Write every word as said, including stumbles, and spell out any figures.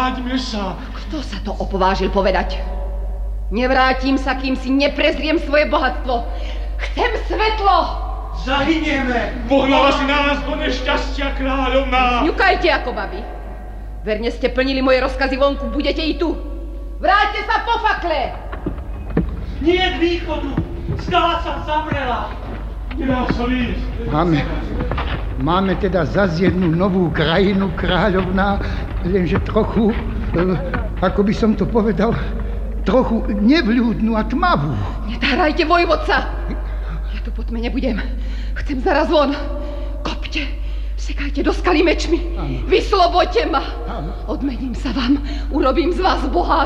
Vráťme sa. Kto sa to opovážil povedať? Nevrátim sa, kým si neprezriem svoje bohatstvo. Chcem svetlo! Zahynieme! Vohnala si nás do nešťastia, kráľovná! Ňukajte ako babi. Verne ste plnili moje rozkazy vonku, budete i tu. Vráťte sa po fakle! Nie k východu! Skala sa zamrela! Nedá sa výjsť. Máme, máme teda zase jednu novú krajinu, kráľovná, lenže trochu, ako by som to povedal, trochu nevľúdnu a tmavú. Netárajte, vojvodca! Ja tu po tme nebudem. Chcem zaraz von. Kopte, sekajte do skaly mečmi. Ano. Vysloboďte ma. Ano. Odmením sa vám. Urobím z vás boha.